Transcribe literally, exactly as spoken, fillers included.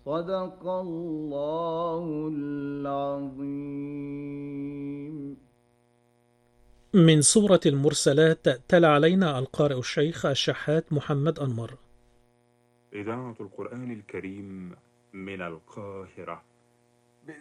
صدق الله العظيم. من سورة المرسلات تلا علينا القارئ الشيخ الشحات محمد أنمر. إذاعة القرآن الكريم من القاهرة.